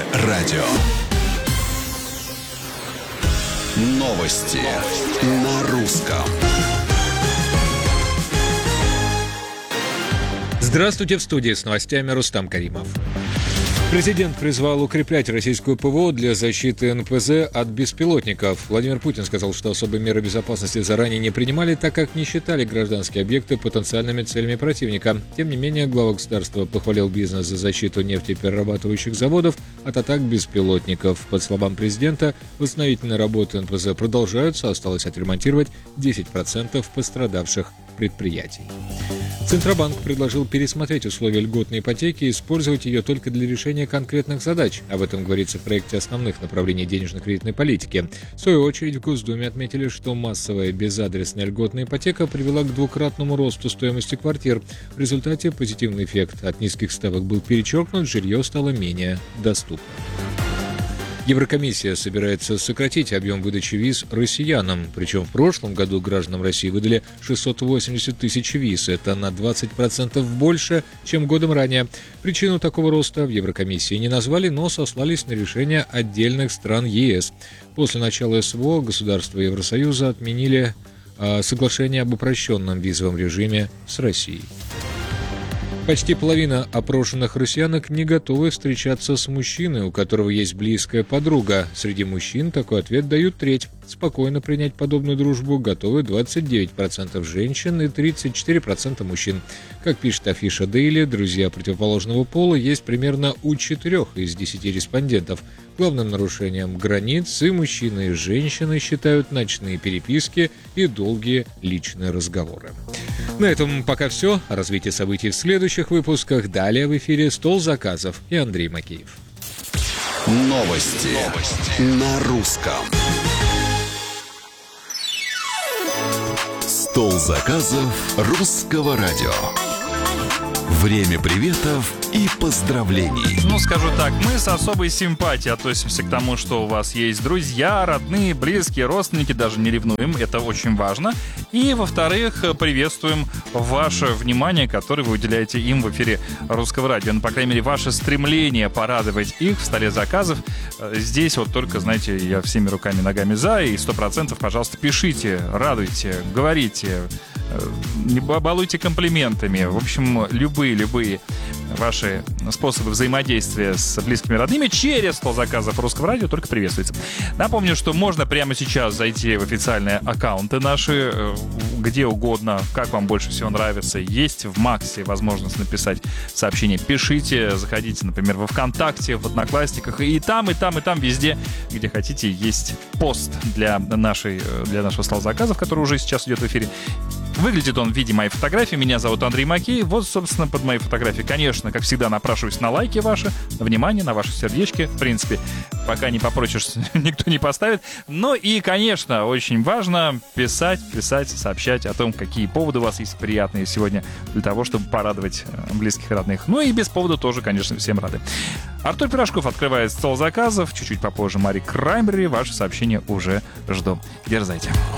радио. Новости на русском. Здравствуйте, в студии с новостями Рустам Каримов. Президент призвал укреплять российскую ПВО для защиты НПЗ от беспилотников. Владимир Путин сказал, что особые меры безопасности заранее не принимали, так как не считали гражданские объекты потенциальными целями противника. Тем не менее, глава государства похвалил бизнес за защиту нефтеперерабатывающих заводов от атак беспилотников. По словам президента, восстановительные работы НПЗ продолжаются, осталось отремонтировать 10% пострадавших предприятий. Центробанк предложил пересмотреть условия льготной ипотеки и использовать ее только для решения конкретных задач. Об этом говорится в проекте основных направлений денежно-кредитной политики. В свою очередь в Госдуме отметили, что массовая безадресная льготная ипотека привела к двукратному росту стоимости квартир. В результате позитивный эффект от низких ставок был перечеркнут, жилье стало менее доступным. Еврокомиссия собирается сократить объем выдачи виз россиянам. Причем в прошлом году гражданам России выдали 680 тысяч виз. Это на 20% больше, чем годом ранее. Причину такого роста в Еврокомиссии не назвали, но сослались на решение отдельных стран ЕС. После начала СВО государства Евросоюза отменили соглашение об упрощенном визовом режиме с Россией. Почти половина опрошенных россиянок не готовы встречаться с мужчиной, у которого есть близкая подруга. Среди мужчин такой ответ дают треть. Спокойно принять подобную дружбу готовы 29% женщин и 34% мужчин. Как пишет афиша Daily, друзья противоположного пола есть примерно у 4 из 10 респондентов. Главным нарушением границ и мужчины, и женщины считают ночные переписки и долгие личные разговоры. На этом пока все. О развитии событий в следующих выпусках. Далее в эфире «Стол заказов» и Андрей Макеев. Новости на русском. Стол заказов русского радио. Время приветов и поздравлений. Скажу так, мы с особой симпатией относимся к тому, что у вас есть друзья, родные, близкие, родственники, даже не ревнуем, это очень важно. И, во-вторых, приветствуем ваше внимание, которое вы уделяете им в эфире Русского радио. По крайней мере, ваше стремление порадовать их в столе заказов. Здесь вот только, знаете, я всеми руками и ногами за, и 100%, пожалуйста, пишите, радуйте, говорите, не балуйте комплиментами. В общем, любые ваши способы взаимодействия с близкими и родными через стол заказов Русского радио только приветствуется. Напомню, что можно прямо сейчас зайти в официальные аккаунты наши, где угодно, как вам больше всего нравится. Есть в Максе возможность написать сообщение. Пишите, заходите, например, во ВКонтакте, в Одноклассниках. И там, везде, где хотите, есть пост для нашего стола заказов, который уже сейчас идет в эфире. Выглядит он в виде моей фотографии. Меня зовут Андрей Макеев. Вот, собственно, под моей фотографией, конечно, как всегда, напрашиваюсь на лайки ваши, на внимание, на ваши сердечки. В принципе, пока не попросишь, никто не поставит. Но и, конечно, очень важно писать, сообщать о том, какие поводы у вас есть приятные сегодня для того, чтобы порадовать близких и родных. Ну и без повода тоже, конечно, всем рады. Артур Пирожков открывает стол заказов. Чуть-чуть попозже Мари Краймбери. Ваши сообщения уже жду. Дерзайте.